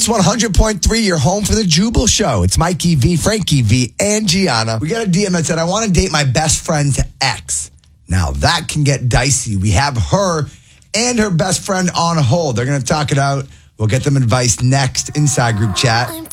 Mix 100.3, your home for the Jubal Show. It's Mikey V, Frankie V, and Gianna. We got a DM that said, I want to date my best friend's ex. Now, that can get dicey. We have her and her best friend on hold. They're going to talk it out. We'll get them advice next inside group chat.